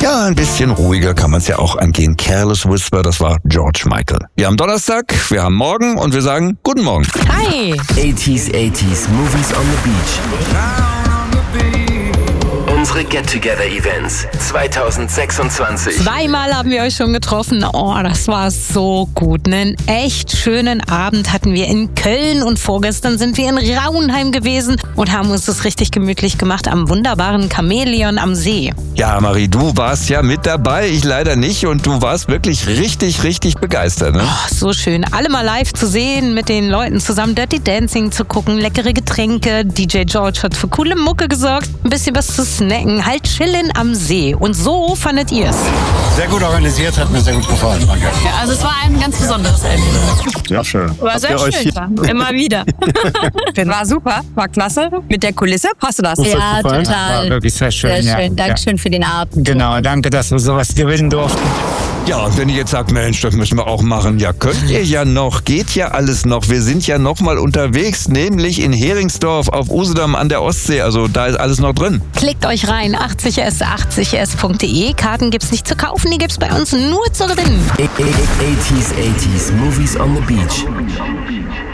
Ja, ein bisschen ruhiger kann man es ja auch angehen. Careless Whisper, das war George Michael. Wir haben Donnerstag, wir haben morgen und wir sagen guten Morgen. Hi! 80s Movies on the Beach. Unsere Get-Together-Events 2026. Zweimal haben wir euch schon getroffen. Oh, das war so gut. Einen echt schönen Abend hatten wir in Köln und vorgestern sind wir in Rauenheim gewesen und haben uns das richtig gemütlich gemacht am wunderbaren Chamäleon am See. Ja, Marie, du warst ja mit dabei, ich leider nicht und du warst wirklich richtig begeistert, ne? Oh, so schön. Alle mal live zu sehen, mit den Leuten zusammen Dirty Dancing zu gucken, leckere Getränke. DJ George hat für coole Mucke gesorgt, ein bisschen was zu snacken, halt chillen am See. Und so fandet ihr's? Sehr gut organisiert, hat mir sehr gut gefallen. Danke. Ja, also es war ein ganz besonderes Erlebnis. Sehr schön. War sehr schön. Immer wieder. War super, war klasse. Mit der Kulisse. Hast du das? Ja, total. War wirklich sehr schön. Sehr schön. Ja. Dankeschön für den Abend. Genau, danke, dass wir sowas gewinnen durften. Ja, und wenn ihr jetzt sagt, Mensch, das müssen wir auch machen, ja, könnt ihr ja noch, geht ja alles noch. Wir sind ja noch mal unterwegs, nämlich in Heringsdorf auf Usedom an der Ostsee, also da ist alles noch drin. Klickt euch rein, 80s80s.de. Karten gibt's nicht zu kaufen, die gibt's bei uns nur zu gewinnen. 80s Movies on the Beach.